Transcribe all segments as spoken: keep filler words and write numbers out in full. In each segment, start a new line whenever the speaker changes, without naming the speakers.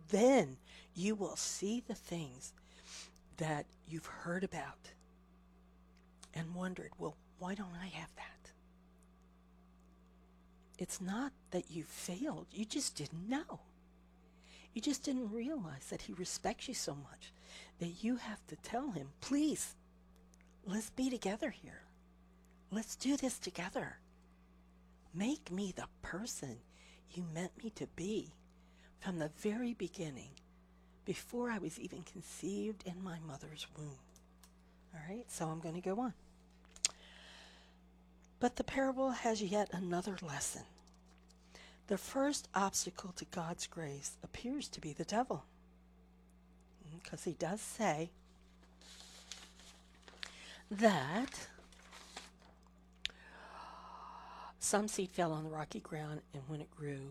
then you will see the things that you've heard about and wondered, well, why don't I have that? It's not that you failed. You just didn't know. You just didn't realize that he respects you so much that you have to tell him, please, let's be together here. Let's do this together. Make me the person you meant me to be from the very beginning, before I was even conceived in my mother's womb. All right, so I'm going to go on. But the parable has yet another lesson. The first obstacle to God's grace appears to be the devil. Because he does say that some seed fell on the rocky ground, and when it grew,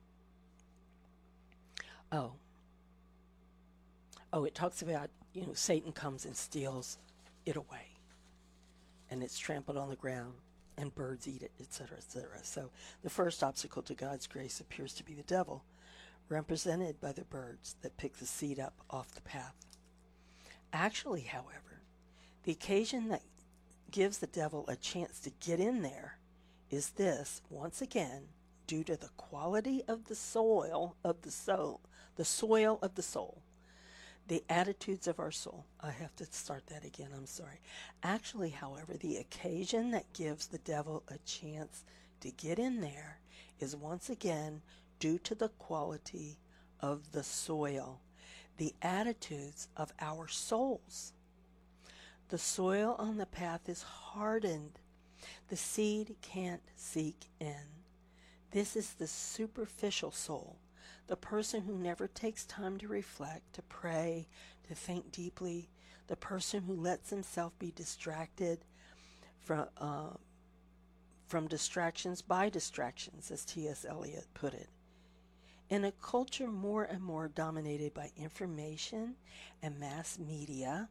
oh, oh, it talks about, you know, Satan comes and steals it away, and it's trampled on the ground, and birds eat it, et cetera, et cetera. So the first obstacle to God's grace appears to be the devil, represented by the birds that pick the seed up off the path. Actually, however, the occasion that gives the devil a chance to get in there is this, once again, due to the quality of the soil of the soul, the soil of the soul, the attitudes of our soul. I have to start that again, I'm sorry. Actually, however, the occasion that gives the devil a chance to get in there is once again due to the quality of the soil, the attitudes of our souls. The soil on the path is hardened. The seed can't seek in. This is the superficial soul, the person who never takes time to reflect, to pray, to think deeply, the person who lets himself be distracted from, uh, from distractions by distractions, as T S Eliot put it. In a culture more and more dominated by information and mass media,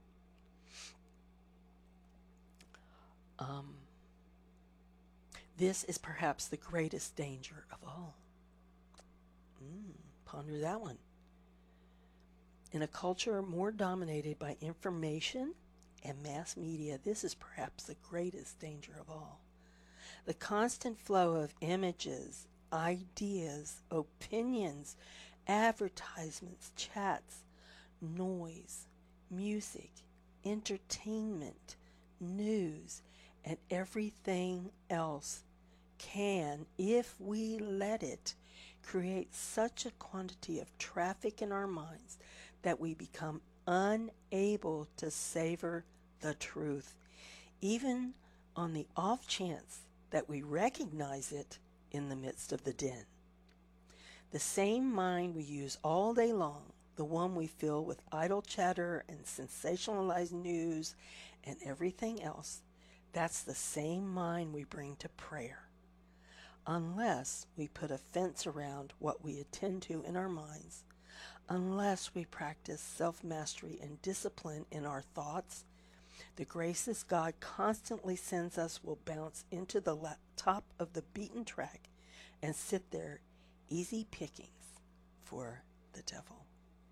um, this is perhaps the greatest danger of all. Mm, ponder that one. In a culture more dominated by information and mass media, this is perhaps the greatest danger of all. The constant flow of images, ideas, opinions, advertisements, chats, noise, music, entertainment, news, and everything else can, if we let it, create such a quantity of traffic in our minds that we become unable to savor the truth, even on the off chance that we recognize it in the midst of the din. The same mind we use all day long, the one we fill with idle chatter and sensationalized news and everything else, that's the same mind we bring to prayer. Unless we put a fence around what we attend to in our minds, unless we practice self-mastery and discipline in our thoughts, the graces God constantly sends us will bounce into the la- top of the beaten track and sit there easy pickings for the devil.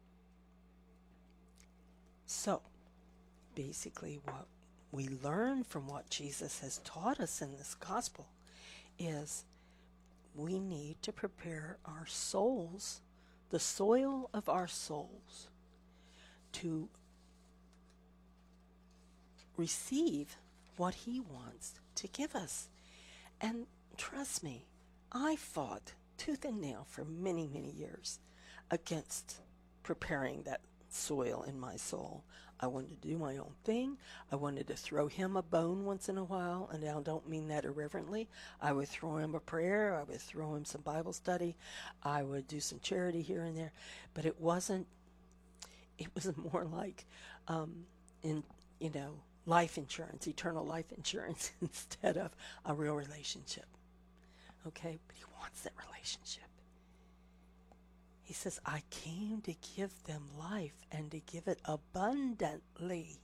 So, basically what we learn from what Jesus has taught us in this gospel is we need to prepare our souls, the soil of our souls, to receive what he wants to give us. And trust me, I fought tooth and nail for many, many years against preparing that soil in my soul. I wanted to do my own thing. I wanted to throw him a bone once in a while, and I don't mean that irreverently. I would throw him a prayer. I would throw him some Bible study. I would do some charity here and there. But it wasn't, it was more like, um, in, you know, life insurance, eternal life insurance, instead of a real relationship. Okay? But he wants that relationship. He says, I came to give them life and to give it abundantly.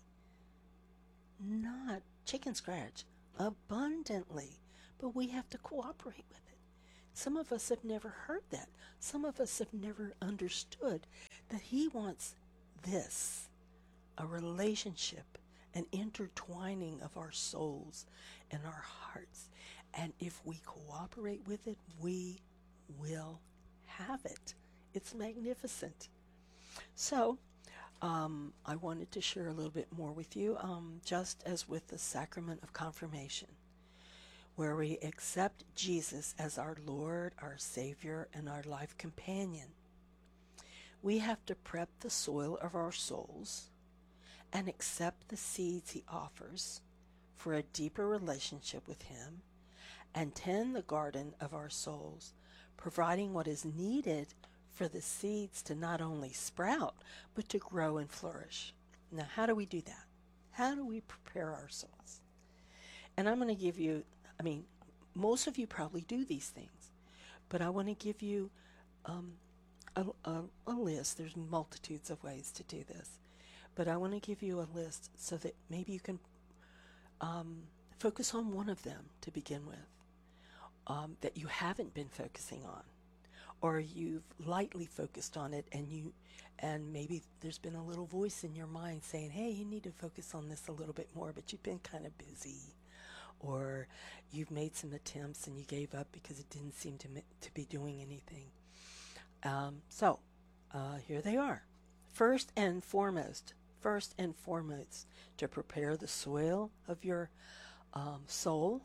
Not chicken scratch, abundantly. But we have to cooperate with it. Some of us have never heard that. Some of us have never understood that He wants this, a relationship, an intertwining of our souls and our hearts. And if we cooperate with it, we will have it. It's magnificent. So, um, I wanted to share a little bit more with you, um, just as with the sacrament of confirmation, where we accept Jesus as our Lord, our Savior, and our life companion. We have to prep the soil of our souls and accept the seeds He offers for a deeper relationship with Him, and tend the garden of our souls, providing what is needed for the seeds to not only sprout, but to grow and flourish. Now, how do we do that? How do we prepare our souls? And I'm going to give you, I mean, most of you probably do these things, but I want to give you um, a, a, a list. There's multitudes of ways to do this, but I want to give you a list so that maybe you can um, focus on one of them to begin with, um, that you haven't been focusing on, or you've lightly focused on it, and you, and maybe there's been a little voice in your mind saying, hey, you need to focus on this a little bit more, but you've been kind of busy, or you've made some attempts and you gave up because it didn't seem to, to be doing anything. Um, so, uh, here they are. First and foremost, first and foremost, to prepare the soil of your um, soul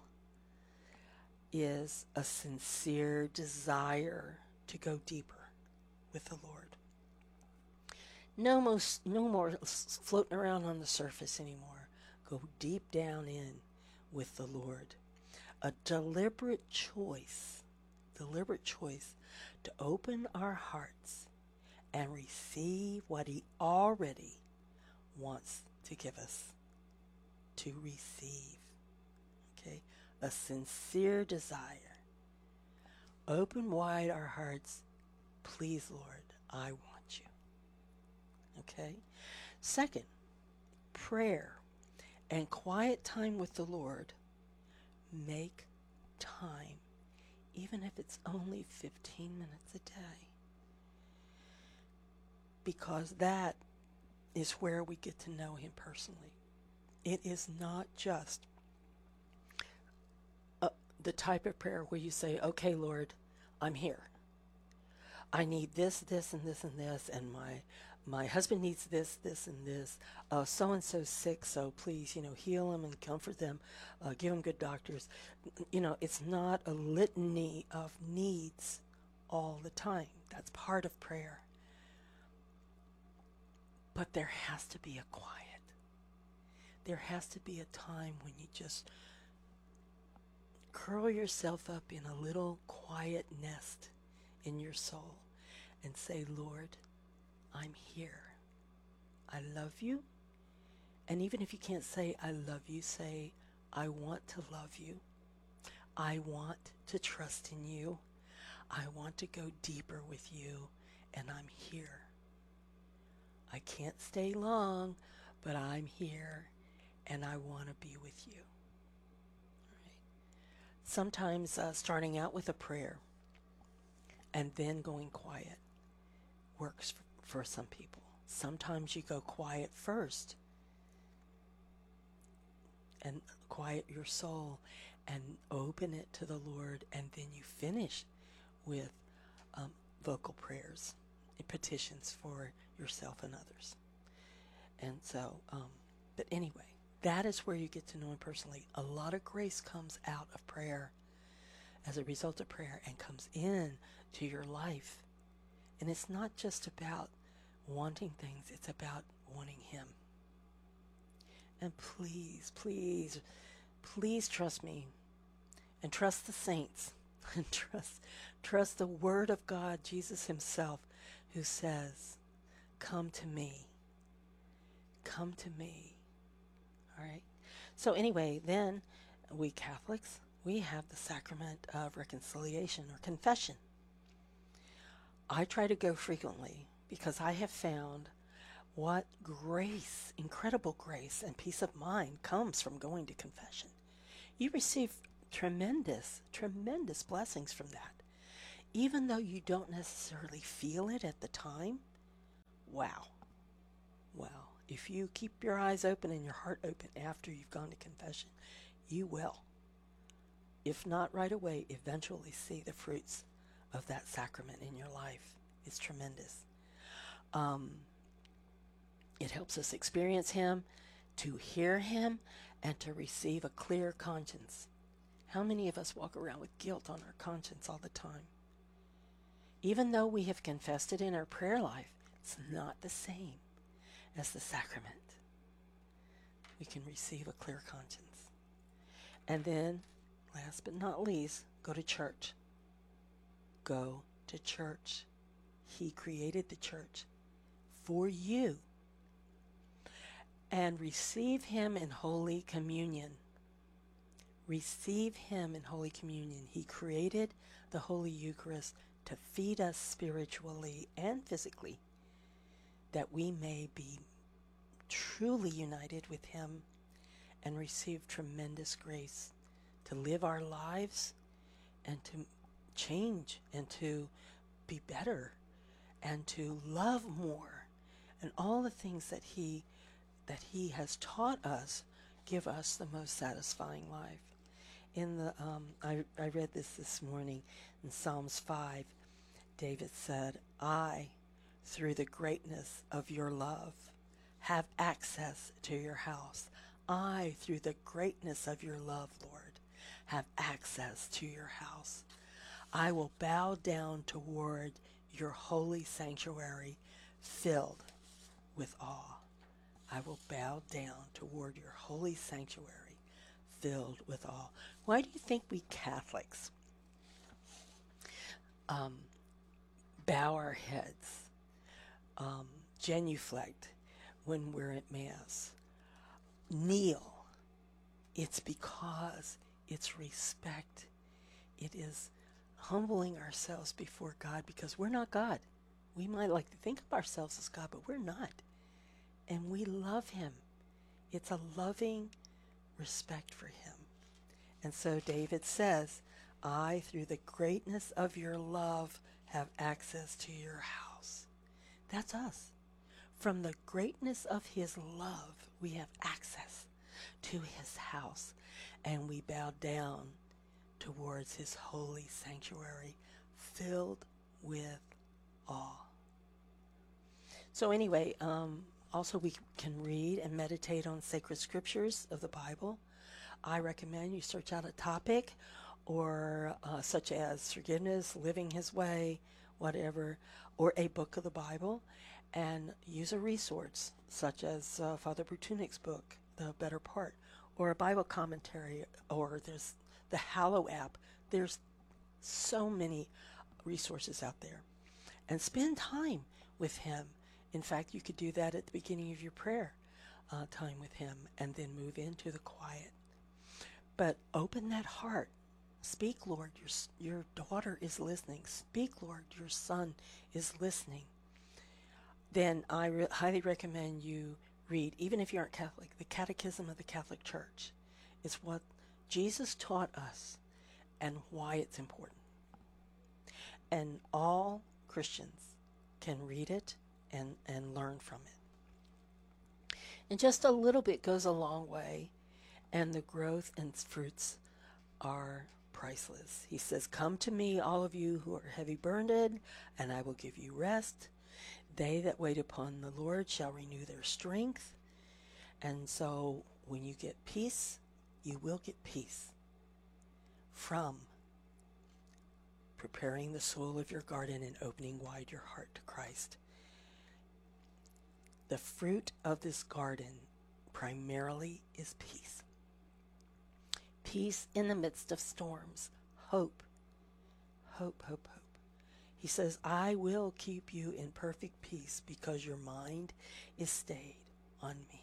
is a sincere desire to go deeper with the Lord. No most, no more floating around on the surface anymore. Go deep down in with the Lord. A deliberate choice, deliberate choice to open our hearts and receive what He already wants to give us. To receive. Okay? A sincere desire. Open wide our hearts. Please, Lord, I want you. Okay? Second, prayer and quiet time with the Lord. Make time, even if it's only fifteen minutes a day. Because that is where we get to know Him personally. It is not just uh, the type of prayer where you say, okay, Lord, I'm here. I need this, this, and this, and this, and my my husband needs this, this, and this. Uh, so-and-so's sick, so please, you know, heal them and comfort them. Uh, give them good doctors. You know, it's not a litany of needs all the time. That's part of prayer. But there has to be a quiet. There has to be a time when you just curl yourself up in a little quiet nest in your soul and say, Lord, I'm here. I love you. And even if you can't say, I love you, say, I want to love you. I want to trust in you. I want to go deeper with you, and I'm here. I can't stay long, but I'm here, and I want to be with you. All right. Sometimes uh, starting out with a prayer and then going quiet works for, for some people. Sometimes you go quiet first and quiet your soul and open it to the Lord, and then you finish with um, vocal prayers and petitions for yourself and others. And so, um, but anyway, that is where you get to know Him personally. A lot of grace comes out of prayer as a result of prayer and comes in to your life. And it's not just about wanting things, it's about wanting Him. And please, please, please trust me and trust the saints and trust, trust the Word of God, Jesus Himself, who says, come to me. Come to me. All right. So anyway, then we Catholics, we have the sacrament of reconciliation or confession. I try to go frequently because I have found what grace, incredible grace and peace of mind comes from going to confession. You receive tremendous, tremendous blessings from that. Even though you don't necessarily feel it at the time, Wow. Wow. If you keep your eyes open and your heart open after you've gone to confession, you will, if not right away, eventually see the fruits of that sacrament in your life. It's tremendous. Um, it helps us experience Him, to hear Him, and to receive a clear conscience. How many of us walk around with guilt on our conscience all the time? Even though we have confessed it in our prayer life, it's not the same as the sacrament. We can receive a clear conscience. And then, last but not least, go to church. Go to church. He created the church for you. And receive Him in Holy Communion. Receive Him in Holy Communion. He created the Holy Eucharist to feed us spiritually and physically, that we may be truly united with Him and receive tremendous grace to live our lives and to change and to be better and to love more, and all the things that he that he has taught us give us the most satisfying life. In the um, I, I read this this morning in Psalms five. David said, I, through the greatness of your love, have access to your house. I, through the greatness of your love, Lord, have access to your house. I will bow down toward your holy sanctuary filled with awe. I will bow down toward your holy sanctuary filled with awe. Why do you think we Catholics um, bow our heads, um, genuflect when we're at Mass, kneel? It's because it's respect. It is humbling ourselves before God, because we're not God. We might like to think of ourselves as God, but we're not. And we love Him. It's a loving respect for Him. And so David says, I, through the greatness of your love, have access to your house. That's us. From the greatness of His love, we have access to His house, and we bow down towards His holy sanctuary filled with awe. So anyway, um, also we can read and meditate on sacred scriptures of the Bible. I recommend you search out a topic, or uh, such as forgiveness, living His way, whatever, or a book of the Bible, and use a resource such as uh, Father Brutunik's book, The Better Part, or a Bible commentary, or there's the Hallow app. There's so many resources out there. And spend time with Him. In fact, you could do that at the beginning of your prayer uh, time with Him, and then move into the quiet. But open that heart. Speak, Lord, your, your daughter is listening. Speak, Lord, your son is listening. Then I re- highly recommend you read, even if you aren't Catholic, the Catechism of the Catholic Church. It's what Jesus taught us and why it's important. And all Christians can read it and, and learn from it. And just a little bit goes a long way, and the growth and fruits are priceless. He says, come to me, all of you who are heavy burdened, and I will give you rest. They that wait upon the Lord shall renew their strength. And so when you get peace, you will get peace from preparing the soil of your garden and opening wide your heart to Christ. The fruit of this garden primarily is peace. Peace in the midst of storms. Hope. Hope, hope, hope. He says, I will keep you in perfect peace because your mind is stayed on me.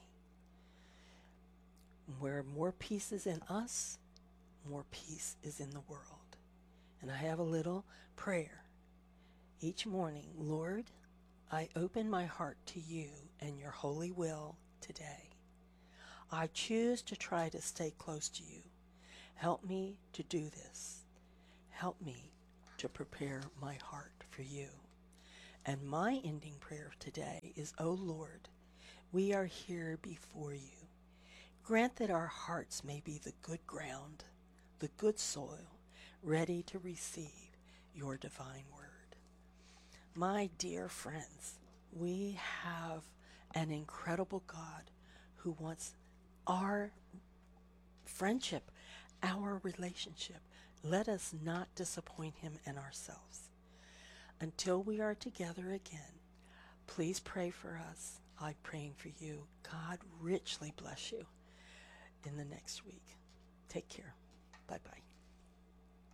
Where more peace is in us, more peace is in the world. And I have a little prayer each morning. Lord, I open my heart to you and your holy will today. I choose to try to stay close to you. Help me to do this. Help me to prepare my heart for you. And my ending prayer today is, O Lord, we are here before you. Grant that our hearts may be the good ground, the good soil, ready to receive your divine word. My dear friends, we have an incredible God who wants our friendship, our relationship. Let us not disappoint him and ourselves. Until we are together again, please pray for us. I'm praying for you. God richly bless you in the next week. Take care. Bye-bye.